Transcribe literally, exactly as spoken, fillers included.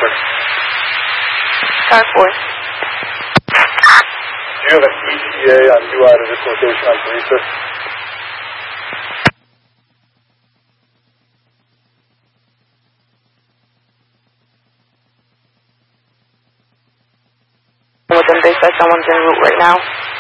Rockford. Car four. Do you have an E T A on you out of this location on Teresa? Within base, that someone's en route right now.